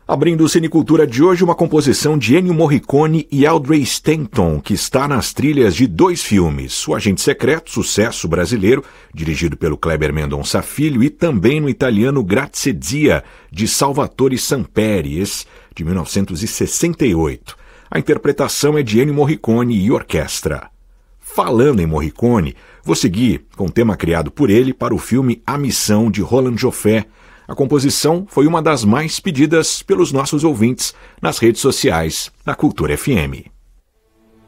Abrindo o Cinecultura de hoje, uma composição de Ennio Morricone e Audrey Stanton, que está nas trilhas de 2 filmes, O Agente Secreto, sucesso brasileiro, dirigido pelo Kleber Mendonça Filho, e também no italiano Grazie Zia, de Salvatore Samperi, de 1968. A interpretação é de Ennio Morricone e orquestra. Falando em Morricone, vou seguir com o tema criado por ele para o filme A Missão, de Roland Joffé. A composição foi uma das mais pedidas pelos nossos ouvintes nas redes sociais da Cultura FM.